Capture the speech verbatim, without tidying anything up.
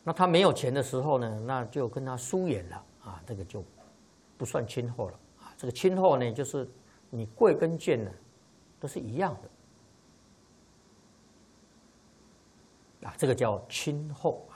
那他没有钱的时候呢，那就跟他疏远了啊，这个就不算亲厚了啊。这个亲厚呢，就是你贵跟贱呢都是一样的啊，这个叫亲厚。